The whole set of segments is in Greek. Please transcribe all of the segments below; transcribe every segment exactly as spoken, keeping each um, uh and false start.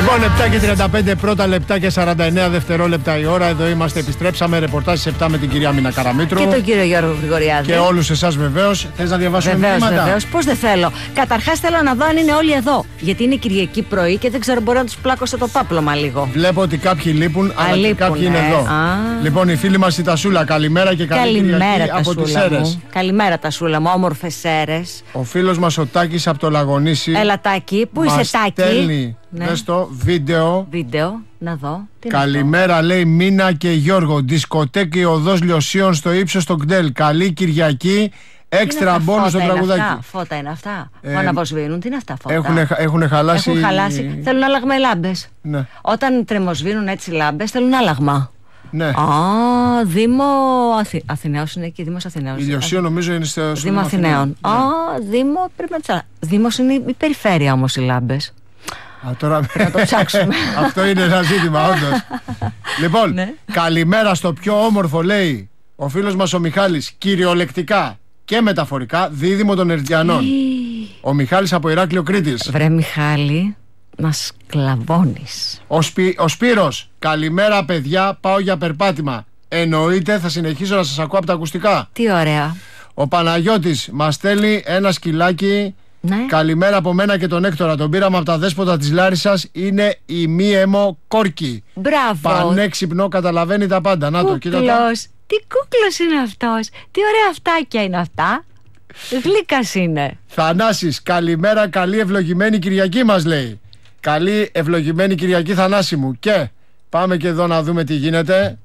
Λοιπόν, επτά και τριάντα πέντε πρώτα λεπτά και σαράντα εννέα δευτερόλεπτα η ώρα. Εδώ είμαστε, επιστρέψαμε. Ρεπορτάζ επτά με την κυρία Μίνα Καραμήτρου. Και τον κύριο Γιώργο Γρηγοριάδη. Και όλους εσάς βεβαίως. Θες να διαβάσουμε βεβαίως, μηνύματα? Βεβαίως, πώς δεν θέλω. Καταρχάς θέλω να δω αν είναι όλοι εδώ. Γιατί είναι Κυριακή πρωί και δεν ξέρω, μπορεί να τους πλάκωσε το πάπλωμα λίγο. Βλέπω ότι κάποιοι λείπουν, Α, αλλά λείπουν, και κάποιοι ε. είναι εδώ. Α. Λοιπόν, η φίλη μας η Τασούλα, καλημέρα και καλή Καλημέρα, Κυριακή από τις Σέρρες. Καλημέρα, Τασούλα μου, όμορφες Σέρρες. Ο φίλος μας ο Τάκης από το Λαγονήσι. Έλα, Τάκη, πού είσαι, Τάκη? Στέλνει, ναι. δες το βίντεο. Βίντεο, να δω. Τι καλημέρα, λέει Μίνα και Γιώργο. Δισκοτέκη οδός Λιωσίων στο ύψος των Κτέλ. Καλή Κυριακή. Έξτρα μπόνους στο τραγουδάκι. Αυτά, φώτα είναι αυτά. Ε, Που αναβοσβήνουν, τι είναι αυτά φώτα? Έχουν, έχουν χαλάσει. Έχουν χαλάσει. Θέλουν άλλαγμα λάμπες. Ναι. Όταν τρεμοσβήνουν έτσι λάμπες, θέλουν άλλαγμα. Ναι. Α, Δήμο Αθη... Αθηναίος είναι εκεί, Δήμος Αθηναίος. Η Λιωσίων νομίζω είναι στο Δήμο Αθηναίων. Α, Δήμο πρέπει να ψάξουμε. Δήμος είναι η περιφέρεια όμως οι λάμπες. Α, τώρα... Πρέπει να το ψάξουμε. Αυτό είναι ένα ζήτημα, όντως. Λοιπόν, ναι. Καλημέρα στο πιο όμορφο, λέει ο φίλος μας ο Μιχάλης, κυριολεκτικά και μεταφορικά, δίδυμο των Ερτιανών. Ο Μιχάλης από Ηράκλειο Κρήτης. Βρε Μιχάλη, να σκλαβώνεις. Ο, Σπυ... ο Σπύρος, καλημέρα παιδιά, πάω για περπάτημα. Εννοείται, θα συνεχίσω να σας ακούω από τα ακουστικά. Τι ωραία. Ο Παναγιώτης μας στέλνει ένα σκυλάκι. Ναι. Καλημέρα από μένα και τον Έκτορα. Τον πήραμε από τα δέσποτα της Λάρισσας. Είναι η μη αίμο Κόρκι. Μπράβο. Πανέξυπνο, καταλαβαίνει τα πάντα. Να το, κοίτα το. Τι κούκλος είναι αυτός. Τι ωραία αυτάκια είναι αυτά. Γλύκας είναι. Θανάσης, καλημέρα, καλή ευλογημένη Κυριακή μας λέει. Καλή ευλογημένη Κυριακή, Θανάση μου. Και πάμε και εδώ να δούμε τι γίνεται.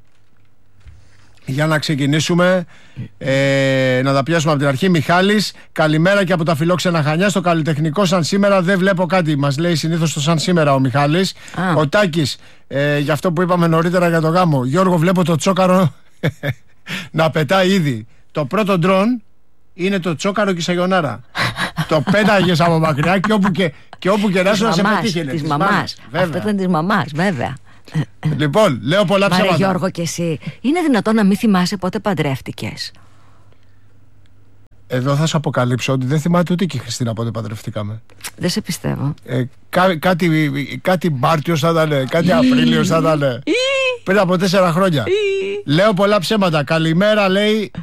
Για να ξεκινήσουμε, ε, να τα πιάσουμε από την αρχή. Μιχάλης, καλημέρα και από τα φιλόξενα Χανιά. Στο καλλιτεχνικό σαν σήμερα δεν βλέπω κάτι. Μας λέει συνήθως το σαν σήμερα ο Μιχάλης. Α. Ο Τάκης, ε, για αυτό που είπαμε νωρίτερα για το γάμο. Γιώργο, βλέπω το τσόκαρο να πετάει ήδη. Το πρώτο ντρόν είναι το τσόκαρο και η Σαγιονάρα. Το πέταγες από μακριά και όπου και, και, όπου και να σου να σε πετύχαινε. Της μαμάς. Αυτό ήταν της μαμάς, βέβαια. Λοιπόν, λέω πολλά ψέματα. Μαρε Γιώργο και εσύ, είναι δυνατόν να μην θυμάσαι πότε παντρεύτηκες? Εδώ θα σου αποκαλύψω ότι δεν θυμάται ούτε και η Χριστίνα πότε παντρευτήκαμε. Δεν σε πιστεύω. ε, κά, κάτι, κάτι Μάρτιος θα ήταν, κάτι Απρίλιος θα ήταν. Πριν από τέσσερα χρόνια. Λέω πολλά ψέματα. Καλημέρα, λέει